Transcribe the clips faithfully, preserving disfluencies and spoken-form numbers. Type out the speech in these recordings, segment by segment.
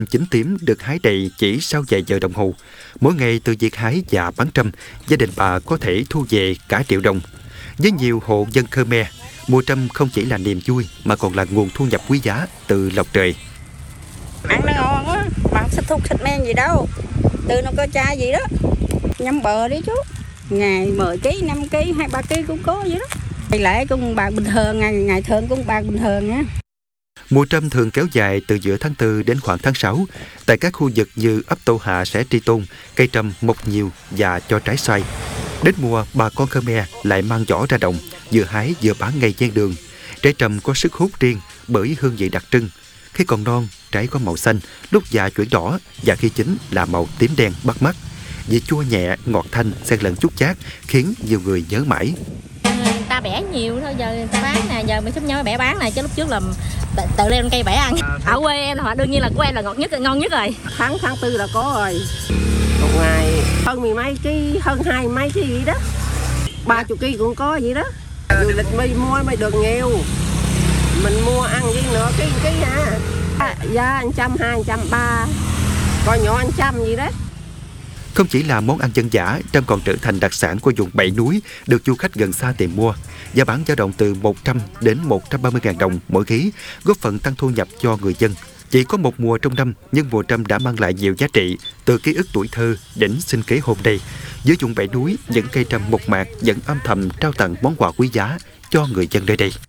Chính tím được hái đầy chỉ sau vài giờ đồng hồ. Mỗi ngày từ việc hái và bán trâm, gia đình bà có thể thu về cả triệu đồng. Với nhiều hộ dân Khmer, mùa trâm không chỉ là niềm vui mà còn là nguồn thu nhập quý giá từ lộc trời. Ăn nó ngon quá, mà không xịt thuốc xịt men gì đâu. Từ nó có chai gì đó. Nhắm bờ đi chú. Ngày mười ký, năm ký, hai ba ký cũng có vậy đó. Ngày lễ cũng bạc bình thường, ngày ngày thường cũng bạc bình thường nha. Mùa trâm thường kéo dài từ giữa tháng tư đến khoảng tháng sáu. Tại các khu vực như ấp Tô Hạ, xã Tri Tôn, cây trâm mọc nhiều và cho trái xoay. Đến mùa, bà con Khmer lại mang giỏ ra đồng, vừa hái vừa bán ngay ven đường. Trái trâm có sức hút riêng bởi hương vị đặc trưng. Khi còn non, trái có màu xanh, lúc già chuyển đỏ và khi chín là màu tím đen bắt mắt. Vị chua nhẹ, ngọt thanh, xen lẫn chút chát khiến nhiều người nhớ mãi. Người ta bẻ nhiều thôi, giờ người ta bán nè, giờ mình sắp nhau bẻ bán này, chứ lúc trước là tự, tự lên cây bẻ ăn. Ở quê em là đương nhiên là của em là ngọt nhất, ngon nhất rồi. Tháng tháng tư là có rồi. Một ngày hơn mười mấy ký, hơn hai mấy ký gì đó. Ba chục ký cũng có vậy đó. Du lịch mi mua mới được nhiều. Mình mua ăn với nữa cái cái ha. Giá anh trăm hai, anh trăm ba. Còn nhỏ anh trăm gì đó. Không chỉ là món ăn dân dã, trâm còn trở thành đặc sản của vùng bảy núi, được du khách gần xa tìm mua. Giá bán dao động từ một trăm đến một trăm ba mươi ngàn đồng mỗi ký, góp phần tăng thu nhập cho người dân. Chỉ có một mùa trong năm, nhưng mùa trâm đã mang lại nhiều giá trị, từ ký ức tuổi thơ đến sinh kế hôm nay. Dưới vùng bảy núi, những cây trâm mộc mạc vẫn âm thầm trao tặng món quà quý giá cho người dân nơi đây.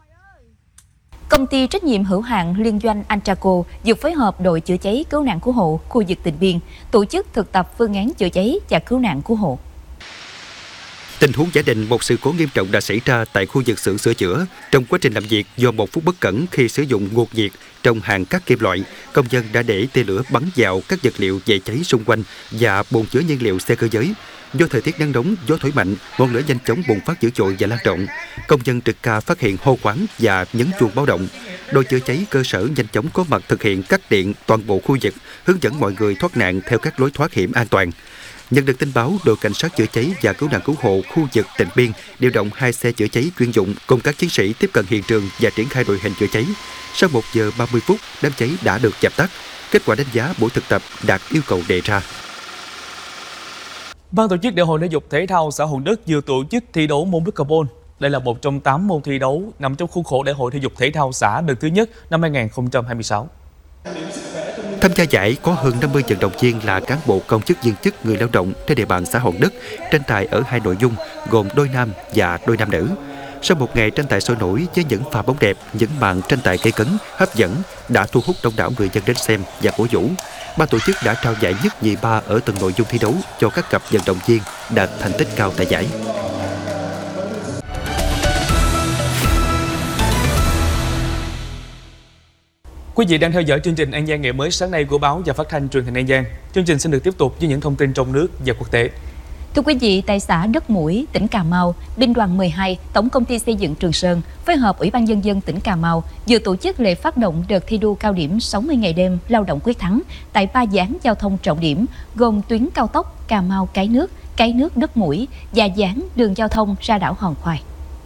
Công ty trách nhiệm hữu hạn liên doanh Antraco vừa phối hợp đội chữa cháy cứu nạn cứu hộ khu vực Tịnh Biên tổ chức thực tập phương án chữa cháy và cứu nạn cứu hộ. Tình huống giả định một sự cố nghiêm trọng đã xảy ra tại khu vực xưởng sửa chữa. Trong quá trình làm việc, do một phút bất cẩn khi sử dụng nguồn nhiệt trong hàng cắt kim loại, công nhân đã để tia lửa bắn vào các vật liệu dễ cháy xung quanh và bồn chứa nhiên liệu xe cơ giới. Do thời tiết nắng nóng, gió thổi mạnh, ngọn lửa nhanh chóng bùng phát dữ dội và lan rộng. Công nhân trực ca phát hiện hô hoáng và nhấn chuông báo động. Đội chữa cháy cơ sở nhanh chóng có mặt thực hiện cắt điện toàn bộ khu vực, hướng dẫn mọi người thoát nạn theo các lối thoát hiểm an toàn. Nhận được tin báo, đội cảnh sát chữa cháy và cứu nạn cứu hộ khu vực Tịnh Biên điều động hai xe chữa cháy chuyên dụng cùng các chiến sĩ tiếp cận hiện trường và triển khai đội hình chữa cháy. Sau một giờ ba mươi phút, đám cháy đã được dập tắt. Kết quả đánh giá buổi thực tập đạt yêu cầu đề ra. Ban tổ chức Đại hội Thể dục Thể thao xã Hòn Đất vừa tổ chức thi đấu môn pickleball. Đây là một trong tám môn thi đấu nằm trong khuôn khổ Đại hội Thể dục Thể thao xã lần thứ nhất năm hai nghìn không trăm hai mươi sáu. Tham gia giải có hơn năm mươi vận động viên là cán bộ công chức viên chức người lao động trên địa bàn xã Hòn Đất, tranh tài ở hai nội dung gồm đôi nam và đôi nam nữ. Sau một ngày tranh tài sôi nổi với những pha bóng đẹp, những màn tranh tài gây cấn, hấp dẫn đã thu hút đông đảo người dân đến xem và cổ vũ. Ban tổ chức đã trao giải nhất nhì ba ở từng nội dung thi đấu cho các cặp vận động viên đạt thành tích cao tại giải. Quý vị đang theo dõi chương trình An Giang ngày mới sáng nay của báo và phát thanh truyền hình An Giang. Chương trình xin được tiếp tục với những thông tin trong nước và quốc tế. Thưa quý vị, tại xã Đất Mũi, tỉnh Cà Mau, Binh đoàn mười hai, Tổng công ty xây dựng Trường Sơn phối hợp Ủy ban Nhân dân tỉnh Cà Mau vừa tổ chức lễ phát động đợt thi đua cao điểm sáu mươi ngày đêm lao động quyết thắng tại ba dự án giao thông trọng điểm gồm tuyến cao tốc Cà Mau - Cái Nước, Cái Nước - Đất Mũi và dự án đường giao thông ra đảo Hòn Khoai.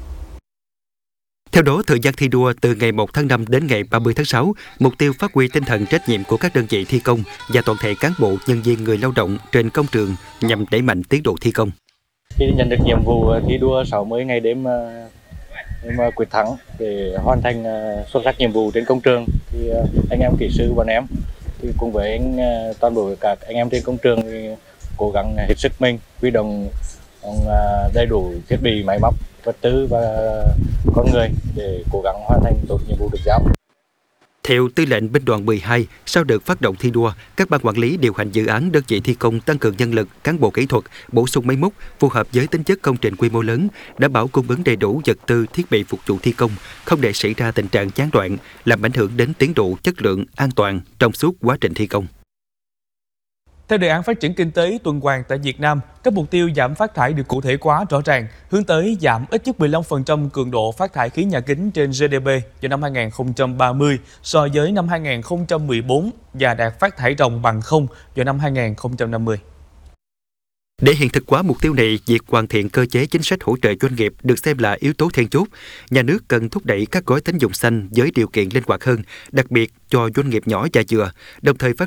Theo đó, thời gian thi đua từ ngày một tháng năm đến ngày ba mươi tháng sáu, mục tiêu phát huy tinh thần trách nhiệm của các đơn vị thi công và toàn thể cán bộ, nhân viên, người lao động trên công trường nhằm đẩy mạnh tiến độ thi công. Khi nhận được nhiệm vụ thi đua sáu mươi ngày đêm, đêm quyết thắng để hoàn thành xuất sắc nhiệm vụ trên công trường, thì anh em kỹ sư bọn em thì cùng với anh, toàn bộ các anh em trên công trường thì cố gắng hết sức mình, huy động đầy đủ thiết bị, máy móc, vật tư và con người để cố gắng hoàn thành tốt nhiệm vụ được giao. Theo Tư lệnh Binh đoàn mười hai, sau đợt phát động thi đua, các ban quản lý điều hành dự án, đơn vị thi công tăng cường nhân lực, cán bộ kỹ thuật, bổ sung máy móc phù hợp với tính chất công trình quy mô lớn, đảm bảo cung ứng đầy đủ vật tư, thiết bị phục vụ thi công, không để xảy ra tình trạng gián đoạn, làm ảnh hưởng đến tiến độ, chất lượng, an toàn trong suốt quá trình thi công. Theo đề án phát triển kinh tế tuần hoàn tại Việt Nam, các mục tiêu giảm phát thải được cụ thể hóa rõ ràng, hướng tới giảm ít nhất mười lăm phần trăm cường độ phát thải khí nhà kính trên giê đê pê vào năm hai nghìn không trăm ba mươi so với năm hai nghìn không trăm mười bốn và đạt phát thải ròng bằng không vào năm hai nghìn không trăm năm mươi. Để hiện thực hóa mục tiêu này, việc hoàn thiện cơ chế chính sách hỗ trợ doanh nghiệp được xem là yếu tố then chốt. Nhà nước cần thúc đẩy các gói tín dụng xanh với điều kiện linh hoạt hơn, đặc biệt cho doanh nghiệp nhỏ và vừa, đồng thời phát